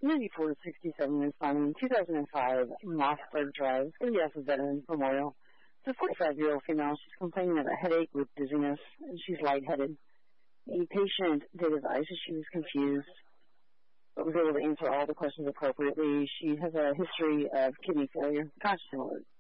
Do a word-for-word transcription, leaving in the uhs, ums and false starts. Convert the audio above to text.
ninety-four to sixty-seven is finding two thousand five Mossberg Drive, Elias Veterans Memorial. It's a forty-five-year-old female. She's complaining of a headache with dizziness, and she's lightheaded. The patient did advise that she was confused, but was able to answer all the questions appropriately. She has a history of kidney failure, conscious